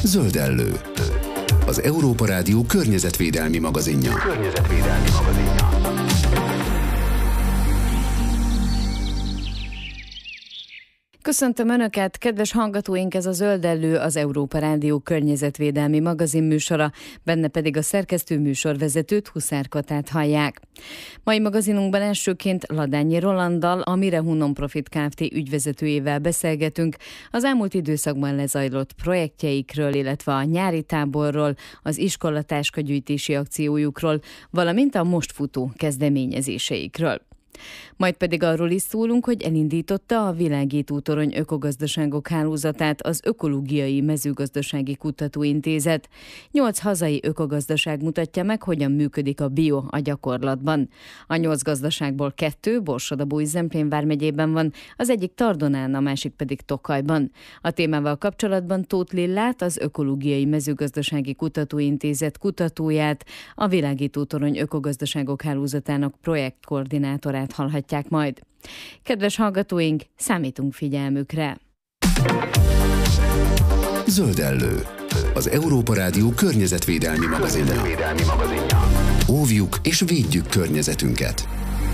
Zöldellő. Az Európa Rádió környezetvédelmi magazinja. Köszöntöm Önöket, kedves hallgatóink, ez a Zöldellő, az Európa Rádió környezetvédelmi magazinműsora, benne pedig a szerkesztő műsorvezetőt, Huszár Katát hallják. Mai magazinunkban elsőként Ladányi Rolanddal, a Mirehu Non-Profit Kft. Ügyvezetőjével beszélgetünk az elmúlt időszakban lezajlott projektjeikről, illetve a nyári táborról, az iskolatáskagyűjtési akciójukról, valamint a most futó kezdeményezéseikről. Majd pedig arról is szólunk, hogy elindította a Világító Torony ökogazdaságok hálózatát az Ökológiai Mezőgazdasági Kutatóintézet. 8 hazai ökogazdaság mutatja meg, hogyan működik a bio a gyakorlatban. A 8 gazdaságból 2 Borsod-Abaúj-Zemplén vármegyében van, az egyik Tardonán, a másik pedig Tokajban. A témával kapcsolatban Tóth Lillát, az Ökológiai Mezőgazdasági Kutatóintézet kutatóját, a Világító Torony ökogazdaságok hálózatának projektkoordinátorát hallhatják majd. Kedves hallgatóink, számítunk figyelmükre! Zöldellő. Az Európa Rádió környezetvédelmi magazinja. Óvjuk és védjük környezetünket!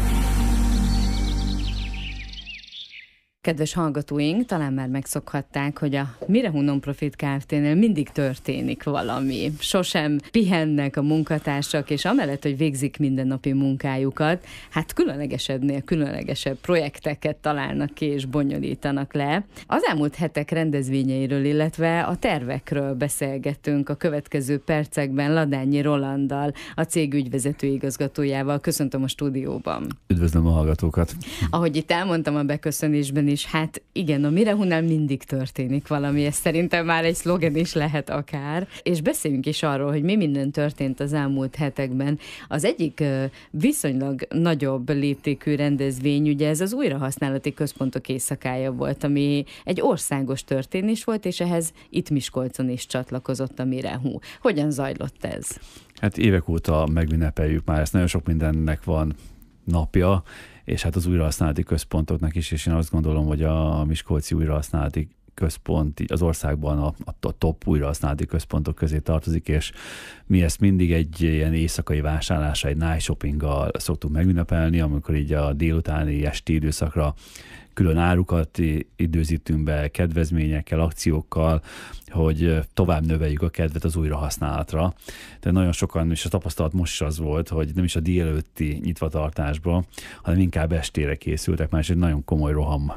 Kedves hallgatóink, talán már megszokhatták, hogy a Mirehu Non-Profit Kft-nél mindig történik valami. Sosem pihennek a munkatársak, és amellett, hogy végzik mindennapi munkájukat, hát különlegesebbnél különlegesebb projekteket találnak ki és bonyolítanak le. Az elmúlt hetek rendezvényeiről, illetve a tervekről beszélgettünk a következő percekben Ladányi Rolanddal, a cég ügyvezető igazgatójával. Köszöntöm a stúdióban. Üdvözlöm a hallgatókat. Ahogy itt elmondtam a beköszönésben is, hát igen, a Mirehunál mindig történik valami, ez szerintem már egy szlogen is lehet akár. És beszéljünk is arról, hogy mi minden történt az elmúlt hetekben. Az egyik viszonylag nagyobb léptékű rendezvény, ugye ez az újrahasználati központok éjszakája volt, ami egy országos történés volt, és ehhez itt Miskolcon is csatlakozott a Mirehu. Hogyan zajlott ez? Hát évek óta megünnepeljük már, ezt nagyon sok mindennek van napja, és hát az újrahasználati központoknak is, és én azt gondolom, hogy a miskolci újrahasználati központ az országban a top újrahasználati központok közé tartozik, és mi ezt mindig egy ilyen éjszakai vásárlásra, egy night shoppinggal szoktunk megünnepelni, amikor így a délutáni esti időszakra külön árukat időzítünk be, kedvezményekkel, akciókkal, hogy tovább növeljük a kedvet az újrahasználatra. De nagyon sokan, és a tapasztalat most is az volt, hogy nem is a délelőtti nyitvatartásba, hanem inkább estére készültek, már is egy nagyon komoly roham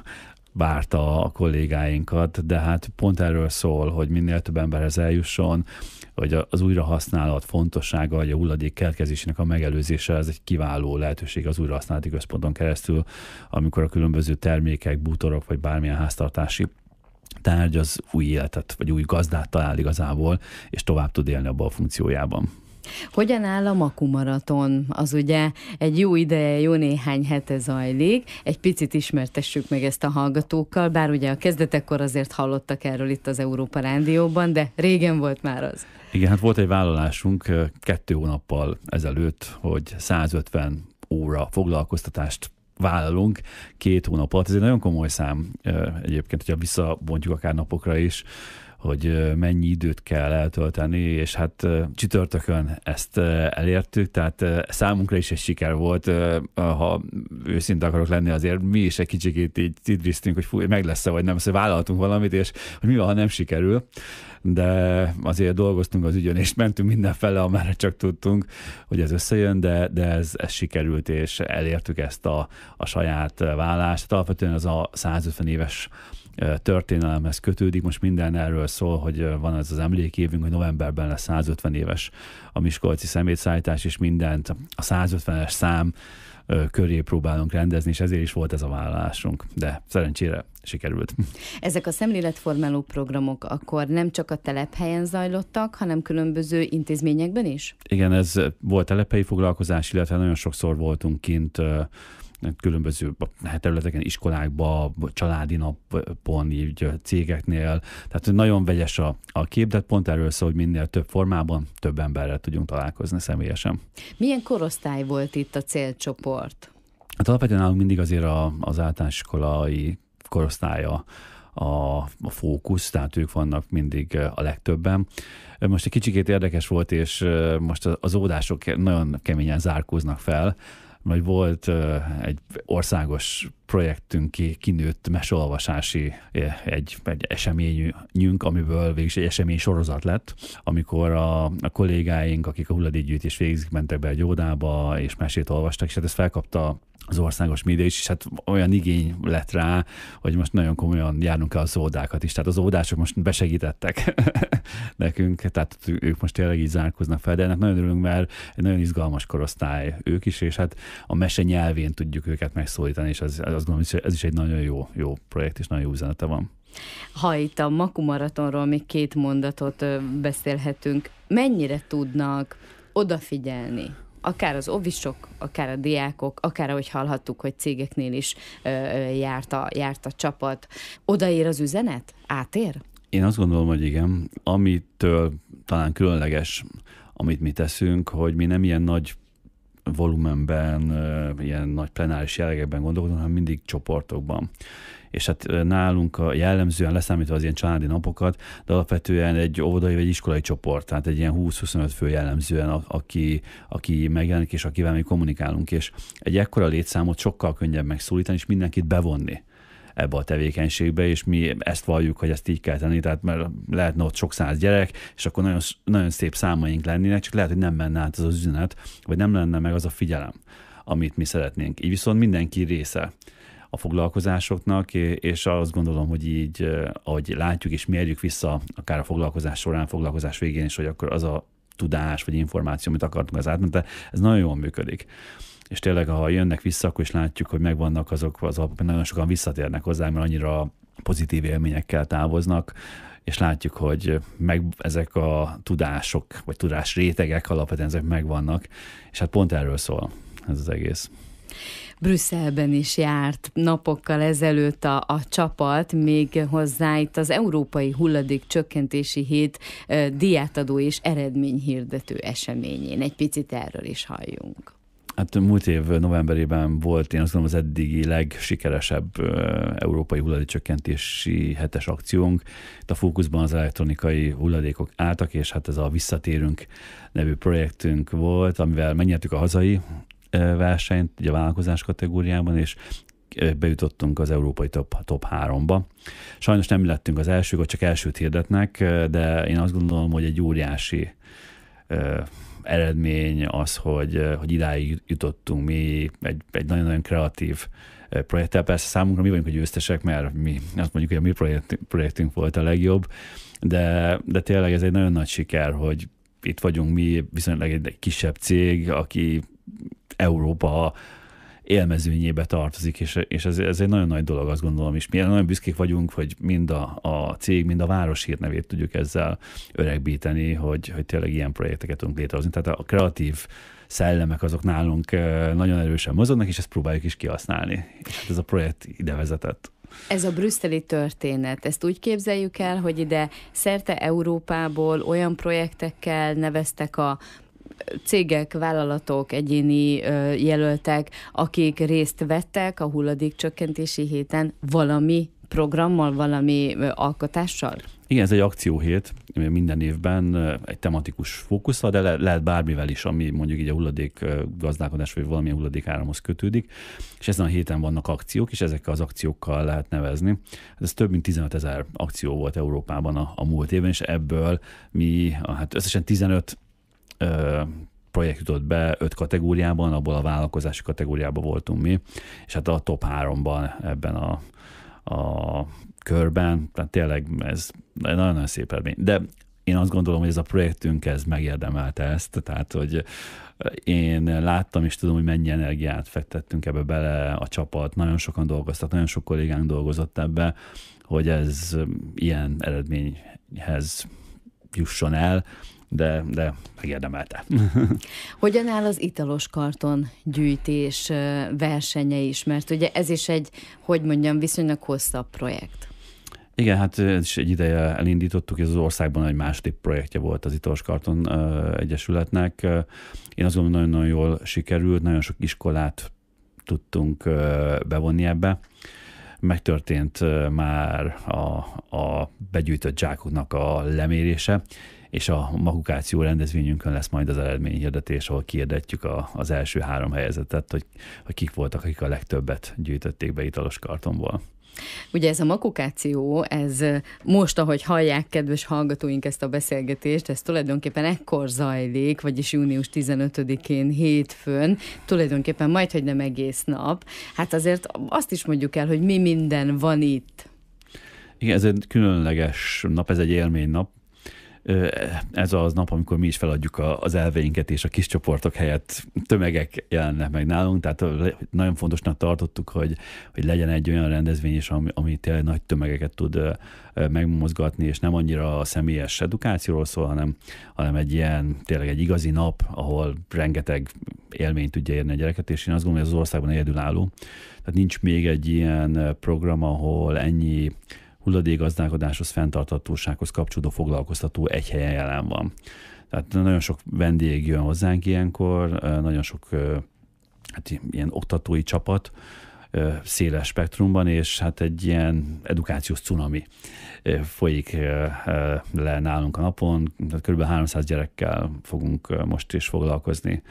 várta a kollégáinkat, de hát pont erről szól, hogy minél több emberhez eljusson, hogy az újrahasználat fontossága, vagy a hulladék keletkezésének a megelőzése, ez egy kiváló lehetőség az újrahasználati központon keresztül, amikor a különböző termékek, bútorok, vagy bármilyen háztartási tárgy az új életet, vagy új gazdát talál igazából, és tovább tud élni abban a funkciójában. Hogyan áll a Maku Maraton? Az ugye egy jó ideje, jó néhány hete zajlik. Egy picit ismertessük meg ezt a hallgatókkal, bár ugye a kezdetekkor azért hallottak erről itt az Európa Rádióban, de régen volt már az. Igen, hát volt egy vállalásunk 2 hónappal ezelőtt, hogy 150 óra foglalkoztatást vállalunk 2 hónap alatt. Ez egy nagyon komoly szám egyébként, hogyha visszabontjuk akár napokra is, hogy mennyi időt kell eltölteni, és hát csütörtökön ezt elértük, tehát számunkra is egy siker volt, ha őszinte akarok lenni, azért mi is egy kicsikét így tidriztünk, hogy fú, meg lesz-e vagy nem, szóval vállaltunk valamit, és hogy mi van, ha nem sikerül, de azért dolgoztunk az ügyön, és mentünk mindenfele, amerre csak tudtunk, hogy ez összejön, de ez sikerült, és elértük ezt a saját vállást. Alapvetően az a 150 éves történelemhez kötődik, most minden erről szól, hogy van ez az emlékévünk, hogy novemberben lesz 150 éves a miskolci szemétszállítás, és mindent a 150-es szám köré próbálunk rendezni, és ezért is volt ez a vállalásunk, de szerencsére sikerült. Ezek a szemléletformáló programok akkor nem csak a telephelyen zajlottak, hanem különböző intézményekben is? Igen, ez volt telephelyi foglalkozás, illetve nagyon sokszor voltunk kint különböző területeken, iskolákban, családi napon, így cégeknél. Tehát nagyon vegyes a kép, de pont erről szól, hogy minél több formában több emberrel tudjunk találkozni személyesen. Milyen korosztály volt itt a célcsoport? Hát alapvetően nálunk mindig azért az általános iskolai korosztálya a fókusz, tehát ők vannak mindig a legtöbben. Most egy kicsikét érdekes volt, és most az óvodások nagyon keményen zárkóznak fel, majd volt egy országos projektünk, kinőtt meseolvasási egy eseményünk, amiből végül egy esemény sorozat lett, amikor a kollégáink, akik a hulladékgyűjtés végzik, mentek be egy óvodába, és mesét olvastak, és hát ezt felkapta az országos média is, és hát olyan igény lett rá, hogy most nagyon komolyan járnunk el az óvodákat is. Tehát az óvodások most besegítettek nekünk, tehát ők most tényleg így zárkóznak fel, de ennek nagyon örülünk, mert egy nagyon izgalmas korosztály ők is, és hát a mese nyelvén tudjuk őket megszólítani, és azt gondolom, hogy ez is egy nagyon jó projekt, és nagyon jó üzenete van. Ha itt a Maku Maratonról még 2 mondatot beszélhetünk, mennyire tudnak odafigyelni? Akár az óvisok, akár a diákok, akár ahogy hallhattuk, hogy cégeknél is járt a csapat. Odaér az üzenet? Átér? Én azt gondolom, hogy igen. Amitől talán különleges, amit mi teszünk, hogy mi nem ilyen nagy volumenben, ilyen nagy plenáris jellegekben gondolkodunk, hanem mindig csoportokban. És hát nálunk jellemzően leszámítva az ilyen családi napokat, de alapvetően egy óvodai vagy iskolai csoport, tehát egy ilyen 20-25 fő jellemzően, aki megjelenik, és akivel mi kommunikálunk, és egy ekkora létszámot sokkal könnyebb megszólítani, és mindenkit bevonni ebbe a tevékenységbe, és mi ezt valljuk, hogy ezt így kell tenni, tehát mert lehetne ott sok száz gyerek, és akkor nagyon, nagyon szép számaink lennének, csak lehet, hogy nem menne át az üzenet, vagy nem lenne meg az a figyelem, amit mi szeretnénk. Így viszont mindenki része a foglalkozásoknak, és azt gondolom, hogy így, ahogy látjuk és mérjük vissza, akár a foglalkozás során, foglalkozás végén is, hogy akkor az a tudás vagy információ, amit akartunk, az átment, de ez nagyon jól működik. És tényleg, ha jönnek vissza, akkor is látjuk, hogy megvannak azok az alapok, nagyon sokan visszatérnek hozzá, mert annyira pozitív élményekkel távoznak, és látjuk, hogy ezek a tudások, vagy tudásrétegek alapvetően ezek megvannak, és hát pont erről szól ez az egész. Brüsszelben is járt napokkal ezelőtt a csapat, még hozzá itt az Európai Hulladék Csökkentési Hét díjátadó és eredményhirdető eseményén. Egy picit erről is halljunk. Hát múlt év novemberében volt, én azt gondolom, az eddigi legsikeresebb európai hulladékcsökkentési hetes akciónk. Itt a fókuszban az elektronikai hulladékok álltak, és hát ez a Visszatérünk nevű projektünk volt, amivel megnyertük a hazai versenyt, ugye a vállalkozás kategóriában, és bejutottunk az európai top 3-ba. Sajnos nem lettünk az elsők, vagy csak elsőt hirdetnek, de én azt gondolom, hogy egy óriási eredmény az, hogy idáig jutottunk mi egy nagyon-nagyon kreatív projekttel. Persze számunkra mi vagyunk a győztesek, mert mi azt mondjuk, hogy a mi projektünk volt a legjobb, de tényleg ez egy nagyon nagy siker, hogy itt vagyunk mi, viszonylag egy kisebb cég, aki Európa élmezőnyébe tartozik, és ez egy nagyon nagy dolog, azt gondolom is. Mi nagyon büszkék vagyunk, hogy mind a cég, mind a város hírnevét tudjuk ezzel öregbíteni, hogy tényleg ilyen projekteket tudunk létrehozni. Tehát a kreatív szellemek azok nálunk nagyon erősen mozognak, és ezt próbáljuk is kihasználni. És hát ez a projekt ide vezetett. Ez a brüsszeli történet, ezt úgy képzeljük el, hogy ide szerte Európából olyan projektekkel neveztek a cégek, vállalatok, egyéni jelöltek, akik részt vettek a hulladékcsökkentési héten valami programmal, valami alkotással? Igen, ez egy akcióhét, minden évben egy tematikus fókusszal, de lehet bármivel is, ami mondjuk így a hulladék gazdálkodás vagy valamilyen hulladékáramhoz kötődik, és ezen a héten vannak akciók, és ezekkel az akciókkal lehet nevezni. Ez több mint 15 000 akció volt Európában a múlt évben, és ebből mi összesen 15 projekt jutott be 5 kategóriában, abból a vállalkozási kategóriában voltunk mi, és hát a top 3-ban ebben a körben, tehát tényleg ez nagyon-nagyon szép eredmény. De én azt gondolom, hogy ez a projektünk ez megérdemelte ezt, tehát hogy én láttam és tudom, hogy mennyi energiát fektettünk ebbe bele, a csapat, nagyon sokan dolgoztak, nagyon sok kollégánk dolgozott ebbe, hogy ez ilyen eredményhez jusson el, de megérdemelte. Hogyan áll az italos karton gyűjtés versenye is? Mert ugye ez is egy, hogy mondjam, viszonylag hosszabb projekt. Igen, hát ez is egy ideje elindítottuk, ez az országban egy második projektje volt az Italos Karton Egyesületnek. Én azt gondolom, nagyon-nagyon jól sikerült, nagyon sok iskolát tudtunk bevonni ebbe. megtörtént már a begyűjtött zsákoknak a lemérése, és a makukáció rendezvényünkön lesz majd az eredményhirdetés, ahol kihirdetjük az első 3 helyezettet, hogy kik voltak, akik a legtöbbet gyűjtötték be italos kartonból. Ugye ez a makukáció, ez most, ahogy hallják, kedves hallgatóink, ezt a beszélgetést, ez tulajdonképpen ekkor zajlik, vagyis június 15-én hétfőn, tulajdonképpen majdhogy nem egész nap. Hát azért azt is mondjuk el, hogy mi minden van itt. Igen, ez egy különleges nap, ez egy élménynap. Ez az nap, amikor mi is feladjuk az elveinket, és a kis csoportok helyett tömegek jelennek meg nálunk, tehát nagyon fontosnak tartottuk, hogy legyen egy olyan rendezvény is, ami tényleg nagy tömegeket tud megmozgatni, és nem annyira a személyes edukációról szól, hanem egy ilyen, tényleg egy igazi nap, ahol rengeteg élményt tudja érni a gyereket, és én azt gondolom, hogy ez az országban egyedülálló. Tehát nincs még egy ilyen program, ahol ennyi hulladékgazdálkodáshoz, fenntarthatósághoz kapcsolódó foglalkoztató egy helyen jelen van. Tehát nagyon sok vendég jön hozzánk ilyenkor, nagyon sok ilyen oktatói csapat széles spektrumban, és hát egy ilyen edukációs cunami folyik le nálunk a napon. Tehát kb. 300 gyerekkel fogunk most is foglalkozni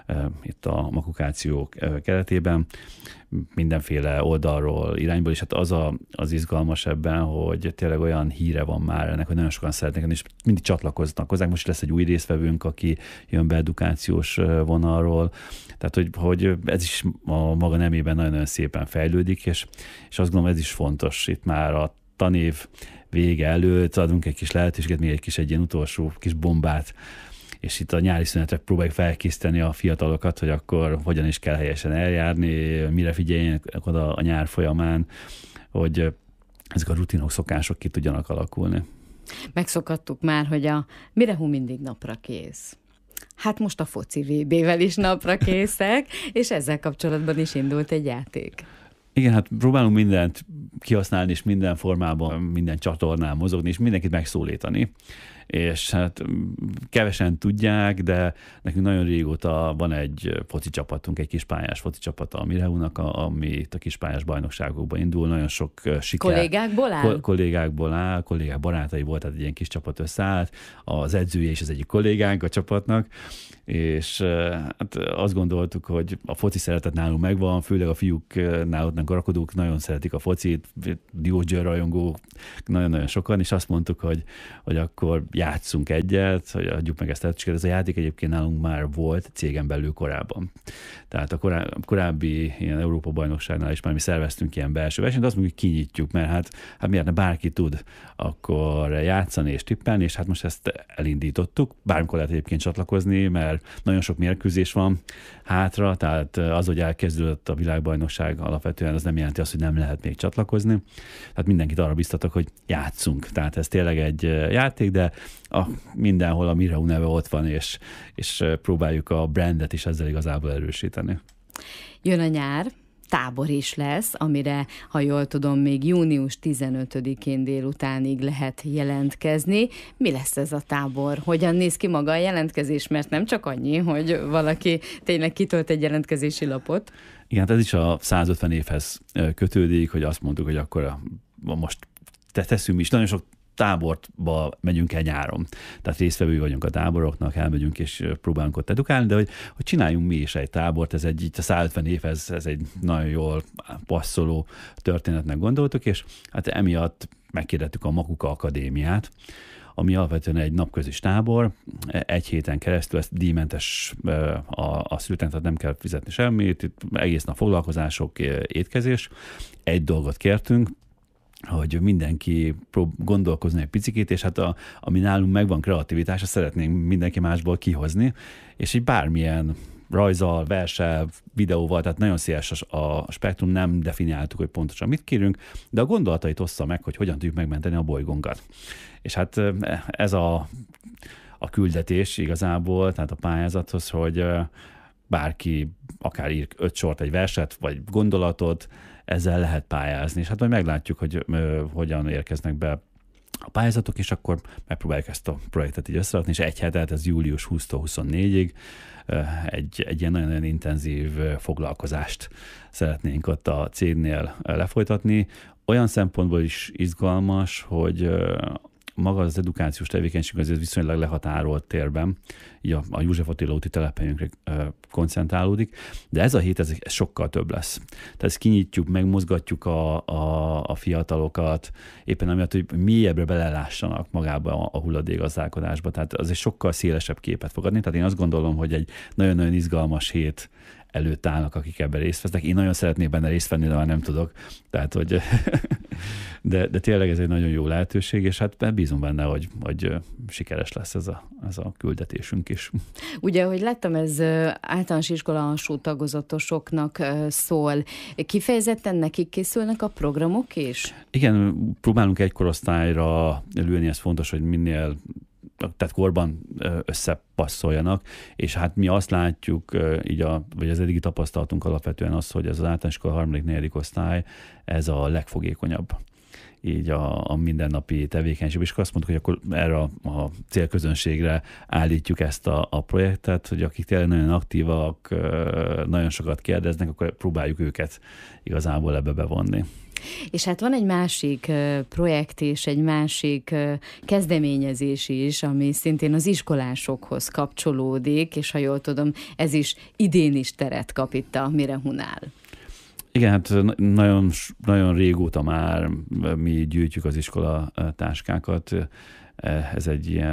itt a makukáció keretében, mindenféle oldalról, irányból, és hát az izgalmas ebben, hogy tényleg olyan híre van már ennek, hogy nagyon sokan szeretnek, és mindig csatlakoznak hozzánk. Most lesz egy új résztvevőnk, aki jön be edukációs vonalról, tehát hogy ez is a maga nemében nagyon-nagyon szépen fejlődik, és azt gondolom, ez is fontos itt már a tanév vége előtt, adunk egy kis lehetőséget, még egy ilyen utolsó kis bombát, és itt a nyári szünetre próbáljuk felkészíteni a fiatalokat, hogy akkor hogyan is kell helyesen eljárni, mire figyeljenek oda a nyár folyamán, hogy ezek a rutinok, szokások ki tudjanak alakulni. Megszokhattuk már, hogy a Mirehú mindig napra kész. Hát most a foci VB-vel is napra készek, és ezzel kapcsolatban is indult egy játék. Igen, hát próbálunk mindent kihasználni, és minden formában, minden csatornán mozogni, és mindenkit megszólítani. És hát kevesen tudják, de nekünk nagyon régóta van egy foci csapatunk, egy kispályás foci csapata a Mirehúnak, ami itt a kispályás bajnokságokban indul. Nagyon sok siker. Kollégákból áll? Kollégákból áll, kollégák barátai volt, tehát egy ilyen kis csapat összeállt. Az edzője is az egyik kollégánk a csapatnak, és hát azt gondoltuk, hogy a foci szeretet nálunk megvan, főleg a fiúk nálunk garakodók nagyon szeretik a focit, Diós Győr rajongók nagyon-nagyon sokan, és azt mondtuk, hogy akkor játsszunk egyet, hogy adjuk meg ezt a lehetőséget. Ez a játék egyébként nálunk már volt cégen belül korábban. Tehát a korábbi ilyen Európa-bajnokságnál is már mi szerveztünk ilyen belső versenyt, azt mondjuk, hogy kinyitjuk, mert hát miért ne bárki tud akkor játszani és tippelni, és hát most ezt elindítottuk. Bármikor lehet egyébként csatlakozni, mert nagyon sok mérkőzés van hátra, tehát az, hogy elkezdődött a világbajnokság, alapvetően az nem jelenti azt, hogy nem lehet még csatlakozni. Tehát mindenkit arra biztatok, hogy játszunk. Tehát ez tényleg egy játék, de mindenhol a Mirehú neve ott van, és próbáljuk a brandet is ezzel igazából erősíteni. Jön a nyár, tábor is lesz, amire, ha jól tudom, még június 15-én délutánig lehet jelentkezni. Mi lesz ez a tábor? Hogyan néz ki maga a jelentkezés? Mert nem csak annyi, hogy valaki tényleg kitölt egy jelentkezési lapot. Igen, ez is a 150 évhez kötődik, hogy azt mondtuk, hogy akkor most teszünk is. Nagyon sok táborba megyünk el nyáron. Tehát résztvevői vagyunk a táboroknak, elmegyünk és próbálunk ott edukálni, de hogy csináljunk mi is egy tábort, ez egy, a 150 évhez ez egy nagyon jól passzoló történetnek gondoltuk, és hát emiatt megkérdettük a Makuka Akadémiát, ami alapvetően egy napközis tábor, egy héten keresztül, ez díjmentes a szülőknek, tehát nem kell fizetni semmit, itt egész nap foglalkozások, étkezés. Egy dolgot kértünk, hogy mindenki gondolkozni egy picikét, és hát ami nálunk megvan kreativitás, azt szeretnénk mindenki másból kihozni, és így bármilyen rajzzal, verssel, videóval, tehát nagyon széles a spektrum, nem definiáltuk, hogy pontosan mit kérünk, de a gondolatait ossza meg, hogy hogyan tudjuk megmenteni a bolygónkat. És hát ez a küldetés igazából, tehát a pályázathoz, hogy bárki akár ír 5 sort egy verset, vagy gondolatot, ezzel lehet pályázni, és hát majd meglátjuk, hogy hogyan érkeznek be a pályázatok, és akkor megpróbáljuk ezt a projektet így összerakni, és egy hetet, ez július 20-tól 24-ig, egy ilyen nagyon-nagyon intenzív foglalkozást szeretnénk ott a cégnél lefolytatni. Olyan szempontból is izgalmas, hogy maga az edukációs tevékenység azért viszonylag lehatárolt térben, így a József Attila úti telephelyünkre koncentrálódik, de ez a hét ez sokkal több lesz. Tehát ezt kinyitjuk, megmozgatjuk a fiatalokat, éppen amiatt, hogy mélyebbre belelássanak magába a hulladékgazdálkodásba. Tehát az egy sokkal szélesebb képet fog adni. Tehát én azt gondolom, hogy egy nagyon-nagyon izgalmas hét előtt állnak, akik ebben részt vesznek. Én nagyon szeretnék benne részt venni, de már nem tudok. Tehát, hogy de tényleg ez egy nagyon jó lehetőség, és hát bízom benne, hogy sikeres lesz ez a küldetésünk is. Ugye, ahogy láttam, ez általános iskola alsó tagozatosoknak szól. Kifejezetten nekik készülnek a programok is? Igen, próbálunk egy korosztályra lőni, ez fontos, hogy minél tehát korban összepasszoljanak, és hát mi azt látjuk, vagy az eddigi tapasztalatunk alapvetően az, hogy ez az általános iskola 3.-4. osztály, ez a legfogékonyabb így a mindennapi tevékenység. És azt mondtuk, hogy akkor erre a célközönségre állítjuk ezt a projektet, hogy akik tényleg nagyon aktívak, nagyon sokat kérdeznek, akkor próbáljuk őket igazából ebbe bevonni. És hát van egy másik projekt és egy másik kezdeményezés is, ami szintén az iskolásokhoz kapcsolódik, és ha jól tudom, ez is idén is teret kap itt a Mirehunál. Igen, hát nagyon, nagyon régóta már mi gyűjtjük az iskola táskákat. Ez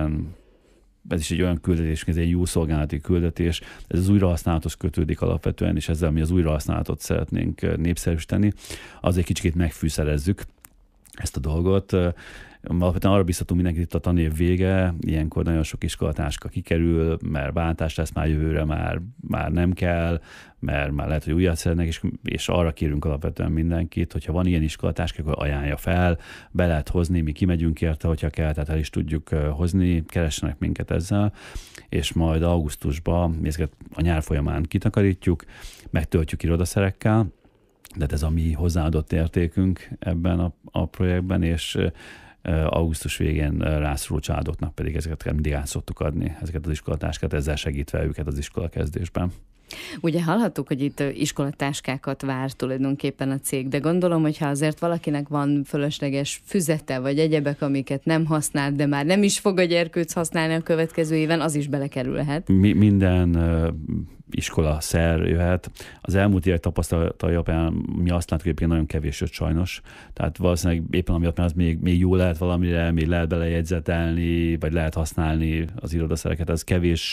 is egy olyan küldetés, ez egy jó szolgálati küldetés. Ez az újrahasználathoz kötődik alapvetően, és ezzel mi az újrahasználatot szeretnénk népszerűsíteni. Az egy kicsit megfűszerezzük ezt a dolgot. Alapvetően arra biztatunk mindenkit, itt a tanév vége, ilyenkor nagyon sok iskolatáska kikerül, mert váltás lesz már jövőre, már nem kell, mert már lehet, hogy újat szeretnek, és arra kérünk alapvetően mindenkit, hogyha van ilyen iskolatáska, akkor ajánlja fel, be lehet hozni, mi kimegyünk érte, hogyha kell, tehát el is tudjuk hozni, keressenek minket ezzel, és majd augusztusban ezeket a nyár folyamán kitakarítjuk, megtöltjük irodaszerekkel, de ez a mi hozzáadott értékünk ebben a projektben, és augusztus végén rászoruló családoknak pedig ezeket mindig át szoktuk adni, ezeket az iskolatáskát, ezzel segítve őket az iskola kezdésben. Ugye hallhattuk, hogy itt iskolatáskákat vár tulajdonképpen a cég, de gondolom, hogy ha azért valakinek van fölösleges füzete, vagy egyebek, amiket nem használ, de már nem is fog a gyerkőc használni a következő éven, az is belekerülhet. Minden iskola szer jöhet. Az elmúlt évek tapasztalatai alapján mi azt látjuk, hogy nagyon kevés jött sajnos. Tehát valószínűleg éppen amiatt, mert az még jó lehet valamire, még lehet belejegyzetelni, vagy lehet használni az irodaszereket, ez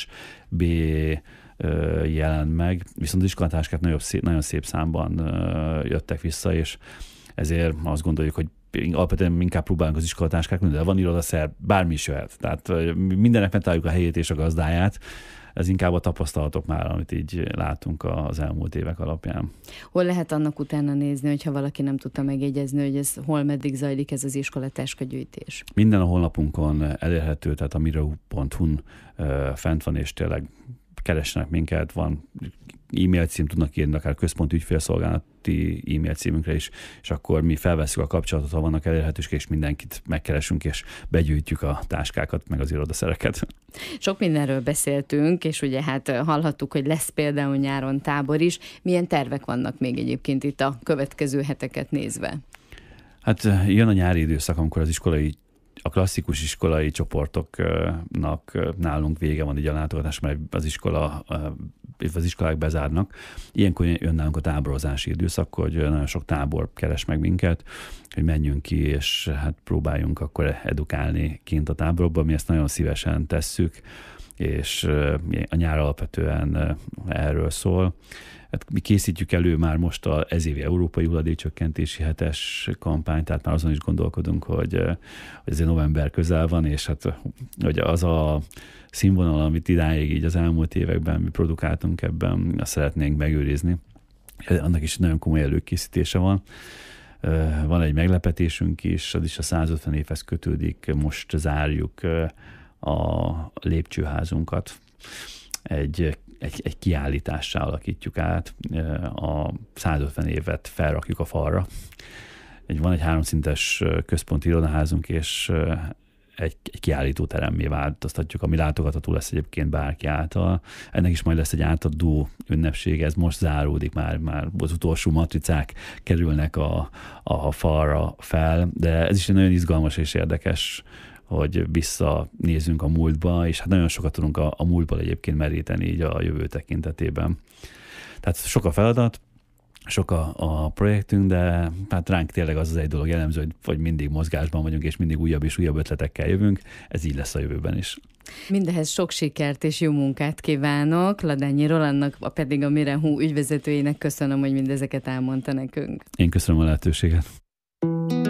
kevésbé jelent meg. Viszont az iskolatáskák nagyon szép számban jöttek vissza, és ezért azt gondoljuk, hogy alapvetően inkább próbálunk az iskolatáskák, de van irodaszer, bármi is jöhet. Tehát mindennek megtaláljuk a helyét és a gazdáját. Ez inkább a tapasztalatok már, amit így látunk az elmúlt évek alapján. Hol lehet annak utána nézni, hogyha valaki nem tudta megjegyezni, hogy ez hol meddig zajlik ez az iskolatáska gyűjtés? Minden a honlapunkon elérhető, tehát a mirehu.hu-n fent van, és tényleg keressenek minket, van e-mail cím, tudnak írni akár központi ügyfélszolgálati e-mail címünkre is, és akkor mi felvesszük a kapcsolatot, ha vannak elérhetőség, és mindenkit megkeresünk, és begyűjtjük a táskákat, meg az irodaszereket. Sok mindenről beszéltünk, és ugye hát hallhattuk, hogy lesz például nyáron tábor is. Milyen tervek vannak még egyébként itt a következő heteket nézve? Hát jön a nyári időszak, amikor a klasszikus iskolai csoportoknak nálunk vége van így a látogatás, mert az iskolák bezárnak. Ilyenkor jön nálunk a táborozási időszak, hogy nagyon sok tábor keres meg minket, hogy menjünk ki, és hát próbáljunk akkor edukálni kint a táborokban. Mi ezt nagyon szívesen tesszük, és a nyár alapvetően erről szól. Hát mi készítjük elő már most az ezévi európai hulladékcsökkentési hetes kampányt, tehát már azon is gondolkodunk, hogy ezért november közel van, és hát hogy az a színvonal, amit idáig így az elmúlt években mi produkáltunk ebben, azt szeretnénk megőrizni. Annak is nagyon komoly előkészítése van. Van egy meglepetésünk is, az is a 150 évhez kötődik, most zárjuk a lépcsőházunkat. Egy kiállítássá alakítjuk át, a 150 évet felrakjuk a falra, van egy 3-szintes központi irodaházunk, és egy kiállítóteremmé változtatjuk, ami látogatható lesz egyébként bárki által. Ennek is majd lesz egy átadó ünnepség, ez most záródik, már az utolsó matricák kerülnek a falra fel, de ez is egy nagyon izgalmas és érdekes, hogy visszanézzünk a múltba, és hát nagyon sokat tudunk a múltból egyébként meríteni így a jövő tekintetében. Tehát sok a feladat, sok a projektünk, de hát ránk tényleg az egy dolog jellemző, hogy mindig mozgásban vagyunk, és mindig újabb és újabb ötletekkel jövünk. Ez így lesz a jövőben is. Mindehez sok sikert és jó munkát kívánok. Ladányi Rolandnak, pedig a Mirenhú ügyvezetőjének köszönöm, hogy mindezeket elmondta nekünk. Én köszönöm a lehetőséget.